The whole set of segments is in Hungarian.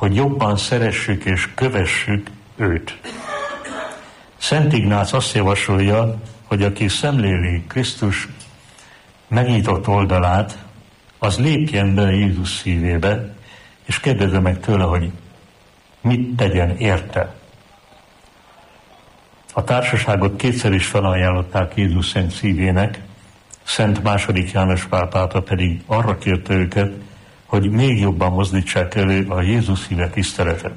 hogy jobban szeressük és kövessük őt. Szent Ignác azt javasolja, hogy aki szemléli Krisztus megnyitott oldalát, az lépjen be Jézus szívébe, és kérdezze meg tőle, hogy mit tegyen érte. A társaságot kétszer is felajánlották Jézus szent szívének, Szent II. János Pál pápa pedig arra kérte őket, hogy még jobban mozdítsák elő a Jézus szíve tiszteletet.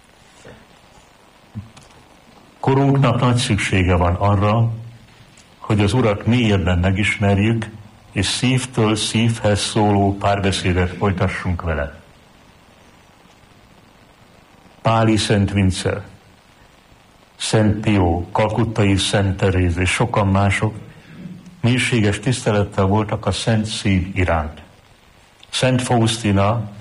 Korunknak nagy szüksége van arra, hogy az Urat mélyebben megismerjük, és szívtől szívhez szóló párbeszédet folytassunk vele. Páli Szent Vince, Szent Pió, Kalkuttai Szent Teréz és sokan mások mélységes tisztelettel voltak a Szent Szív iránt. Szent Faustina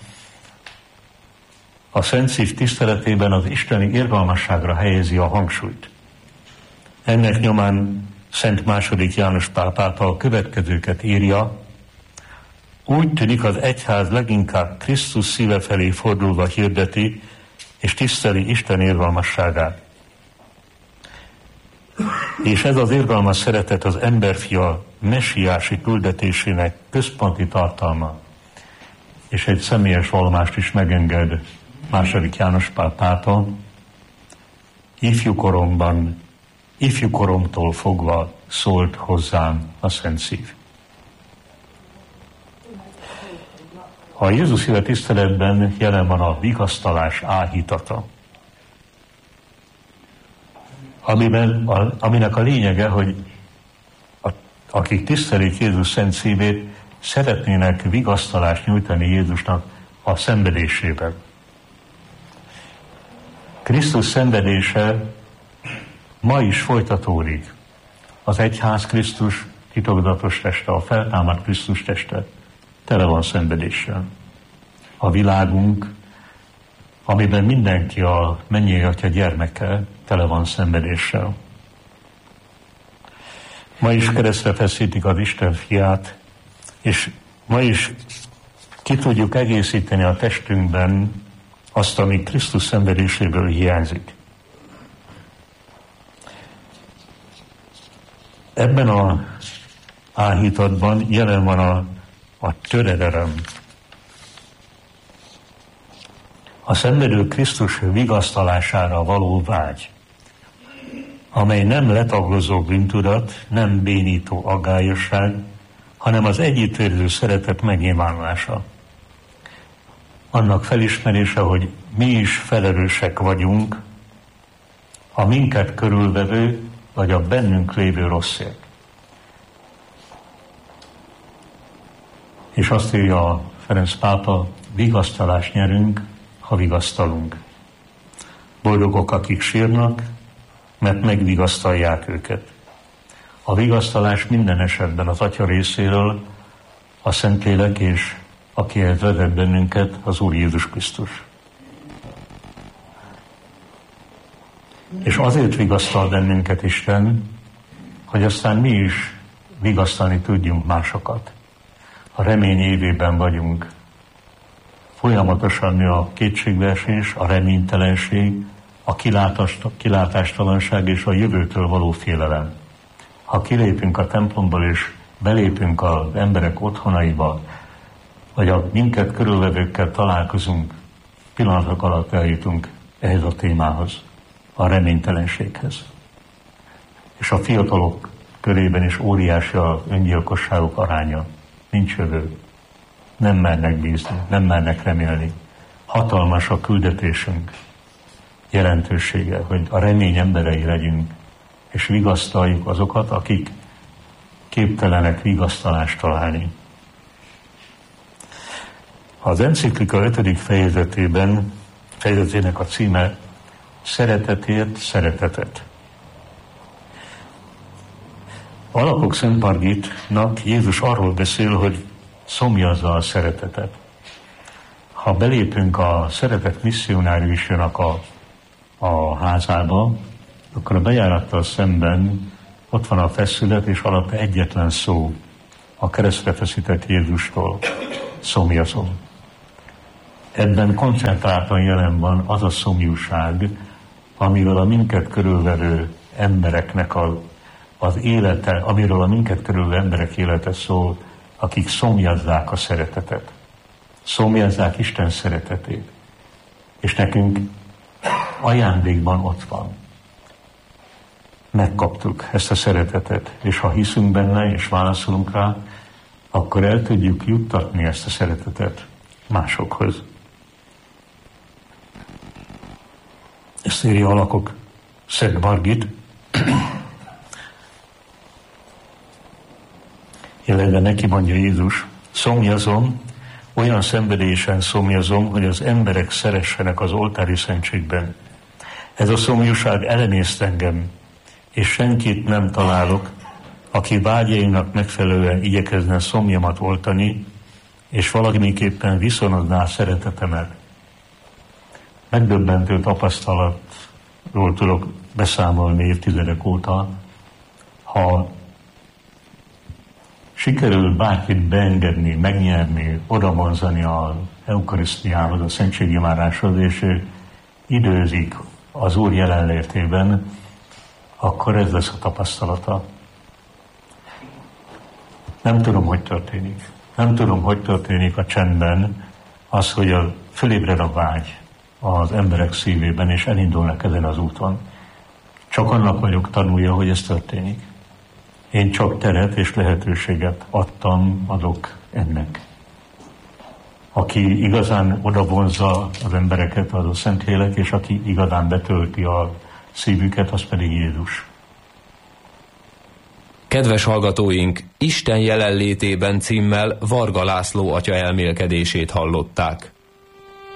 a Szent Szív tiszteletében az isteni irgalmasságra helyezi a hangsúlyt. Ennek nyomán Szent II. János Pál pápa a következőket írja: úgy tűnik, az egyház leginkább Krisztus szíve felé fordulva hirdeti és tiszteli Isten irgalmasságát. És ez az irgalmas szeretet az emberfia messiási küldetésének központi tartalma. És egy személyes vallomást is megenged II. János Pál pápa. Ifjú koromtól fogva szólt hozzám a Szent Szív. A Jézus szíve tiszteletben jelen van a vigasztalás áhítata, aminek a lényege, hogy akik tisztelik Jézus szent szívét, szeretnének vigasztalást nyújtani Jézusnak a szenvedésében. Krisztus szenvedése ma is folytatódik. Az egyház Krisztus titokzatos teste, a feltámadt Krisztus teste tele van szenvedéssel. A világunk, amiben mindenki a mennyei Atya gyermeke, tele van szenvedéssel. Ma is keresztre feszítik az Isten fiát, és ma is ki tudjuk egészíteni a testünkben azt, ami Krisztus szenvedéséből hiányzik. Ebben az áhítatban jelen van a töredelem. A szenvedő Krisztus vigasztalására való vágy, amely nem letaglózó bűntudat, nem bénító aggályosság, hanem az együttérző szeretet megnyilvánulása. Annak felismerése, hogy mi is felelősek vagyunk a minket körülvevő, vagy a bennünk lévő rosszért. És azt írja Ferenc pápa, vigasztalást nyerünk, ha vigasztalunk. Boldogok, akik sírnak, mert megvigasztalják őket. A vigasztalás minden esetben az Atya részéről, a Szentlélek és akihez vezet bennünket, az Úr Jézus Krisztus. És azért vigasztal bennünket Isten, hogy aztán mi is vigasztalni tudjunk másokat. A remény évében vagyunk. Folyamatosan nő a kétségbeesés, a reménytelenség, a kilátástalanság és a jövőtől való félelem. Ha kilépünk a templomból és belépünk az emberek otthonaiba, vagy a minket körülvevőkkel találkozunk, pillanatok alatt eljutunk ehhez a témához, a reménytelenséghez. És a fiatalok körében is óriási az öngyilkosságok aránya. Nincs jövő. Nem mernek bízni, nem mernek remélni. Hatalmas a küldetésünk jelentősége, hogy a remény emberei legyünk, és vigasztaljuk azokat, akik képtelenek vigasztalást találni. Az enciklika 5. fejezetének a címe Szeretetért szeretetet. Alapok Szent Margitnak Jézus arról beszél, hogy szomjazza a szeretetet. Ha belépünk a szeretet misszionáriusjának a házába, akkor a bejárattal szemben ott van a feszület, és alatt egyetlen szó a keresztre feszített Jézustól: szomjazom. Ebben koncentráltan jelen van az a szomjúság, amiről a minket körülvevő embereknek az élete, amiről a minket körülvevő emberek élete szól, akik szomjazzák a szeretetet. Szomjazzák Isten szeretetét. És nekünk ajándékban ott van. Megkaptuk ezt a szeretetet, és ha hiszünk benne, és válaszolunk rá, akkor el tudjuk juttatni ezt a szeretetet másokhoz. Ezt írja a Alakok Szent Margit. Jelenleg neki mondja Jézus, szomjazom, olyan szenvedésen szomjazom, hogy az emberek szeressenek az oltári szentségben. Ez a szomjúság elemészт engem, és senkit nem találok, aki vágyainak megfelelően igyekezne szomjamat oltani, és valamiképpen viszonozná szeretetemet. Megdöbbentő tapasztalatról tudok beszámolni évtizedek óta, ha sikerül bárkit beengedni, megnyerni, odavonzani az eukarisztiához, a szentségimádáshoz, és időzik az Úr jelenlétében, akkor ez lesz a tapasztalata. Nem tudom, hogy történik. Nem tudom, hogy történik a csendben az, hogy fölébred a vágy az emberek szívében, és elindulnak ezen az úton. Csak annak vagyok tanulja, hogy ez történik. Én csak teret és lehetőséget adok ennek. Aki igazán odavonzza az embereket, az a Szentlélek, és aki igazán betölti a szívüket, az pedig Jézus. Kedves hallgatóink, Isten jelenlétében címmel Varga László atya elmélkedését hallották.